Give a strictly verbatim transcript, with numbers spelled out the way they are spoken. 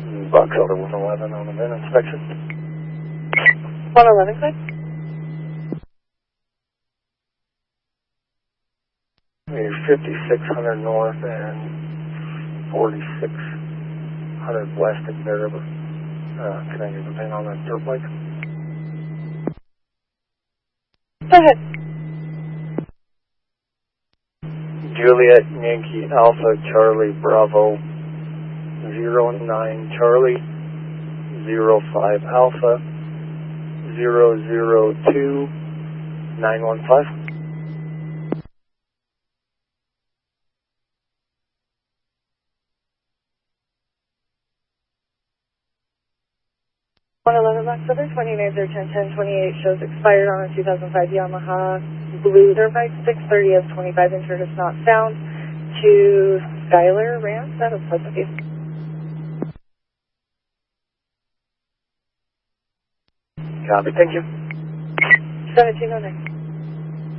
Box Elder one eleven on the VIN inspection. one eleven, click. We're fifty-six hundred north and forty-six hundred west at Bear River. Uh, can I get the VIN on that dirt bike? Go ahead. Juliet Yankee Alpha Charlie Bravo zero nine Charlie zero five Alpha zero zero two nine one five. one eleven Box Elder, twenty-nine zero ten ten twenty-eight shows expired on a two thousand five Yamaha Blue dirt bike, six thirty of twenty-five injured is not found, to Skylar Rance out of Pleasant View. Copy, thank you. seventeen oh nine.